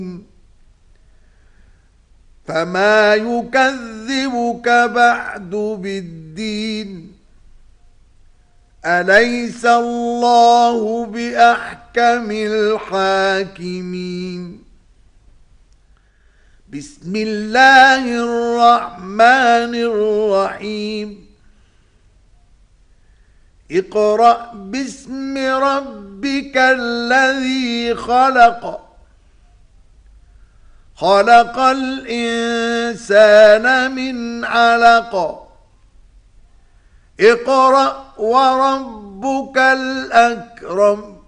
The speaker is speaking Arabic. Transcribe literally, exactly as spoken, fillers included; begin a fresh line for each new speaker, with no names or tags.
فما يكذبك بعد بالدين أليس الله بأحكم الحاكمين بسم الله الرحمن الرحيم اقرأ باسم ربك الذي خلق خلق الإنسان من علق اقرأ وربك الأكرم